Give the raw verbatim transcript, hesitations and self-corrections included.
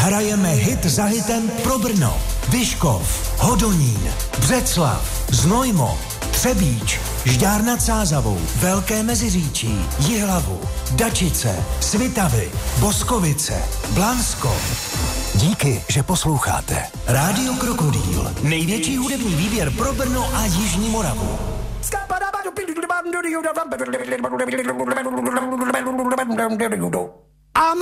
Hrajeme hit za hitem pro Brno, Vyškov, Hodonín, Břeclav, Znojmo, Třebíč, Žďár nad Sázavou, Velké Meziříčí, Jihlavu, Dačice, Svitavy, Boskovice, Blansko. Díky, že posloucháte. Rádio Krokodýl, největší hudební výběr pro Brno a Jižní Moravu.